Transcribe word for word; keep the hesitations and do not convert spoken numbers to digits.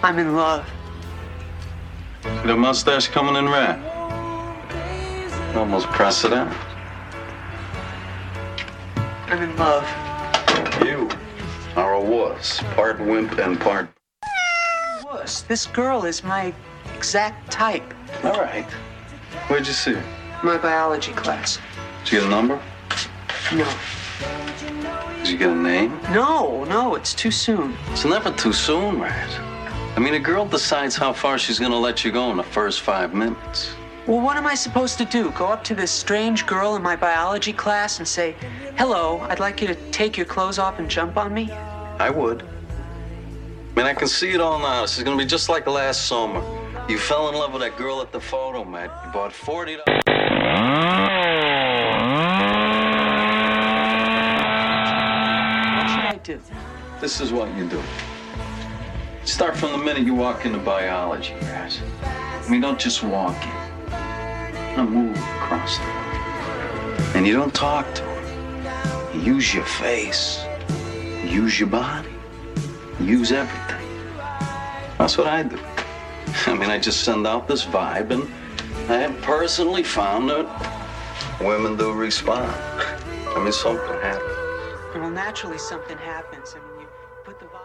I'm in love. The mustache coming in red. Almost precedent. I'm in love. You are a wuss. Part wimp and part... Wuss. This girl is my exact type. All right. Where'd you see her? My biology class. Did you get a number? No. Did you get a name? No, no, it's too soon. It's never too soon, Raz. I mean, a girl decides how far she's gonna let you go in the first five minutes. Well, what am I supposed to do? Go up to this strange girl in my biology class and say, hello, I'd like you to take your clothes off and jump on me? I would. I mean, I can see it all now. This is gonna be just like last summer. You fell in love with that girl at the photo mat. You bought forty dollars. What should I do? This is what you do. Start from the minute you walk into biology, Raz. I mean, don't just walk in. You move across the room. And you don't talk to her. You use your face. You use your body. You use everything. That's what I do. I mean, I just send out this vibe, and I have personally found that women do respond. I mean, something happens. Well, naturally something happens. I mean, you put the vibe...